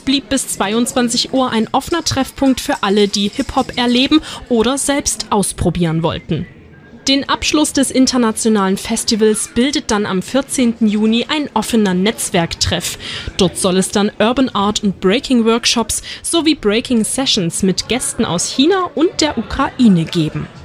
blieb bis 22 Uhr ein offener Treffpunkt für alle, die Hip-Hop erleben oder selbst ausprobieren wollten. Den Abschluss des internationalen Festivals bildet dann am 14. Juni ein offener Netzwerktreff. Dort soll es dann Urban Art und Breaking Workshops sowie Breaking Sessions mit Gästen aus China und der Ukraine geben.